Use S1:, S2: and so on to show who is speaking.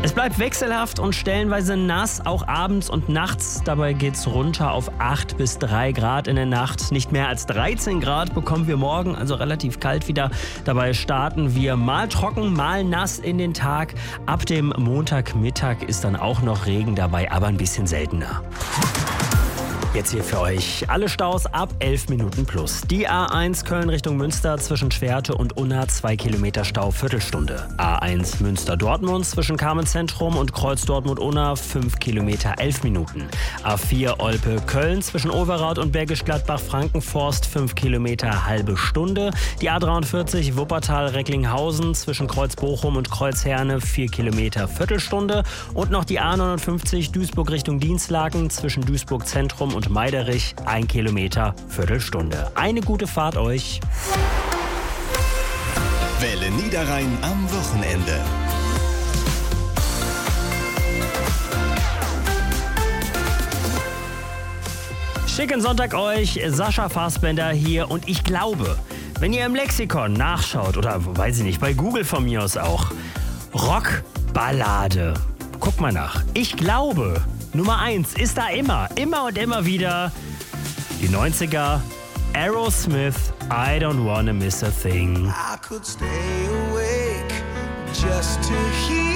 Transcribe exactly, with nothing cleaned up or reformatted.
S1: Es bleibt wechselhaft und stellenweise nass, auch abends und nachts. Dabei geht's runter auf acht bis drei Grad in der Nacht. Nicht mehr als dreizehn Grad bekommen wir morgen, also relativ kalt wieder. Dabei starten wir mal trocken, mal nass in den Tag. Ab dem Montagmittag ist dann auch noch Regen dabei, aber ein bisschen seltener. Jetzt hier für euch alle Staus ab elf Minuten plus. Die A eins Köln Richtung Münster zwischen Schwerte und Unna zwei Kilometer Stau, Viertelstunde. A eins Münster-Dortmund zwischen Carmen-Zentrum und Kreuz Dortmund-Unna fünf Kilometer, elf Minuten. A vier Olpe-Köln zwischen Overath und Bergisch Gladbach-Frankenforst fünf Kilometer, halbe Stunde. Die A dreiundvierzig Wuppertal-Recklinghausen zwischen Kreuz Bochum und Kreuz Herne vier Kilometer, Viertelstunde. Und noch die A neunundfünfzig Duisburg Richtung Dienstlaken zwischen Duisburg-Zentrum und Meiderich, ein Kilometer, Viertelstunde. Eine gute Fahrt euch.
S2: Welle Niederrhein am Wochenende.
S1: Schicken Sonntag euch, Sascha Fassbender hier und ich glaube, wenn ihr im Lexikon nachschaut oder weiß ich nicht, bei Google von mir aus auch, Rockballade, guck mal nach. Ich glaube, Nummer eins ist da immer, immer und immer wieder die neunziger, Aerosmith, I don't wanna miss a thing.
S3: I could stay awake just to hear